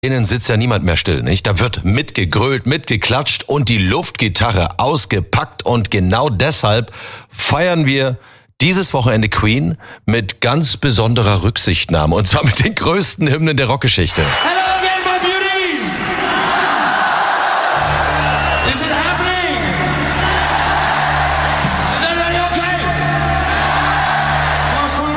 Innen sitzt ja niemand mehr still, nicht? Da wird mitgegrölt, mitgeklatscht und die Luftgitarre ausgepackt. Und genau deshalb feiern wir dieses Wochenende Queen mit ganz besonderer Rücksichtnahme. Und zwar mit den größten Hymnen der Rockgeschichte. Hello again, my beauties! Is it happening? Is everybody okay? One swing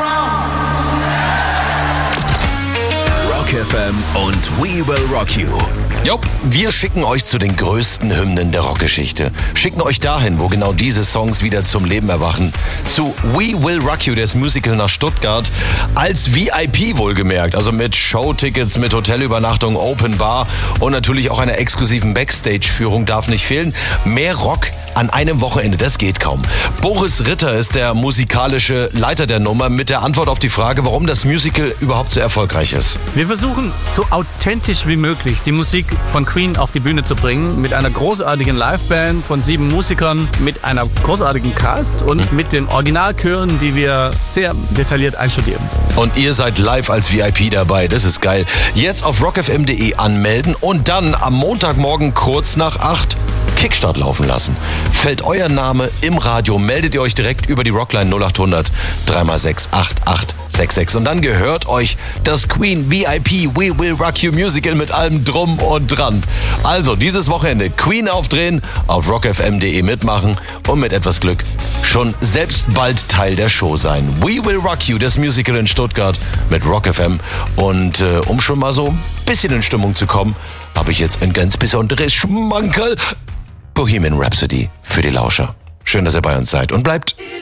round. Rock FM und We Will Rock You. Jupp, wir schicken euch zu den größten Hymnen der Rockgeschichte. Schicken euch dahin, wo genau diese Songs wieder zum Leben erwachen. Zu We Will Rock You, das Musical nach Stuttgart. Als VIP wohlgemerkt, also mit Showtickets, mit Hotelübernachtung, Open Bar und natürlich auch einer exklusiven Backstage-Führung darf nicht fehlen. Mehr Rock an einem Wochenende, das geht kaum. Boris Ritter ist der musikalische Leiter der Nummer mit der Antwort auf die Frage, warum das Musical überhaupt so erfolgreich ist. Wir versuchen, so authentisch wie möglich die Musik von Queen auf die Bühne zu bringen, mit einer großartigen Liveband von 7 Musikern, mit einer großartigen Cast und mit den Originalchören, die wir sehr detailliert einstudieren. Und ihr seid live als VIP dabei, das ist geil. Jetzt auf rockfm.de anmelden und dann am Montagmorgen kurz nach 8 Kickstart laufen lassen. Fällt euer Name im Radio, meldet ihr euch direkt über die Rockline 0800 3x6 8866 und dann gehört euch das Queen VIP We Will Rock You Musical mit allem Drum und Dran. Also dieses Wochenende Queen aufdrehen, auf rockfm.de mitmachen und mit etwas Glück schon selbst bald Teil der Show sein. We Will Rock You, das Musical in Stuttgart mit Rock FM. Und um schon mal so ein bisschen in Stimmung zu kommen, habe ich jetzt ein ganz besonderes Schmankerl. Bohemian Rhapsody für die Lauscher. Schön, dass ihr bei uns seid und bleibt.